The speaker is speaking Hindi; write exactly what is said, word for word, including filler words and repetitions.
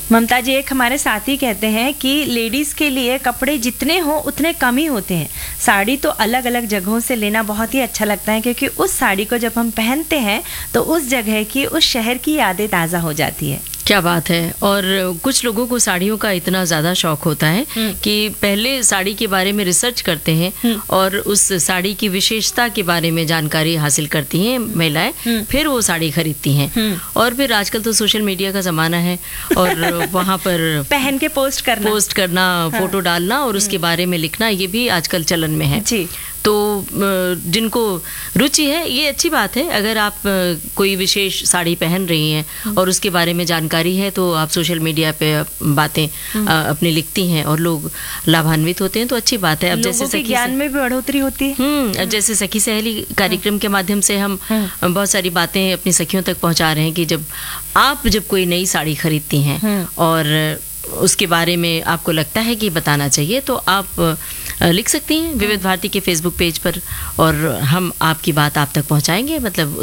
ममता जी, एक हमारे साथी कहते हैं कि लेडीज़ के लिए कपड़े जितने हों उतने कम ही होते हैं। साड़ी तो अलग अलग जगहों से लेना बहुत ही अच्छा लगता है, क्योंकि उस साड़ी को जब हम पहनते हैं तो उस जगह की, उस शहर की यादें ताज़ा हो जाती है। क्या बात है। और कुछ लोगों को साड़ियों का इतना ज़्यादा शौक होता है कि पहले साड़ी के बारे में रिसर्च करते हैं और उस साड़ी की विशेषता के बारे में जानकारी हासिल करती हैं महिलाएं, फिर वो साड़ी खरीदती हैं। और फिर आजकल तो सोशल मीडिया का ज़माना है और वहाँ पर पहन के पोस्ट करना पोस्ट करना हाँ। फोटो डालना और उसके बारे में लिखना, ये भी आजकल चलन में है जी। तो जिनको रुचि है, ये अच्छी बात है। अगर आप कोई विशेष साड़ी पहन रही हैं और उसके बारे में जानकारी है तो आप सोशल मीडिया पे बातें अपनी लिखती हैं और लोग लाभान्वित होते हैं, तो अच्छी बात है। अब जैसे सखी ज्ञान में भी बढ़ोतरी होती है। हम्म जैसे सखी सहेली कार्यक्रम के माध्यम से हम बहुत सारी बातें अपनी सखियों तक पहुंचा रहे हैं कि जब आप जब कोई नई साड़ी खरीदती हैं और उसके बारे में आपको लगता है कि बताना चाहिए, तो आप लिख सकती हैं विविध भारती के फेसबुक पेज पर और हम आपकी बात आप तक पहुंचाएंगे। मतलब